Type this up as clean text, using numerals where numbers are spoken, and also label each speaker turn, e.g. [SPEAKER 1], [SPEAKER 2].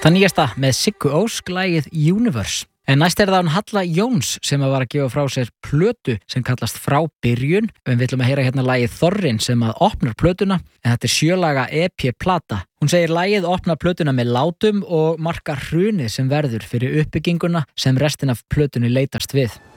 [SPEAKER 1] Það nýjasta með Siggu Ósk, lagið Universe. En næst það hún Halla Jóns sem var að gefa frá sér plötu sem kallast Frá byrjun. En við ætlum að heyra hérna lagið Þorrin sem að opnar plötuna, en þetta 7-laga EP-plata. Hún segir lagið opna plötuna með látum og markar hrunið sem verður fyrir uppbygginguna sem restin af plötunni leitast við.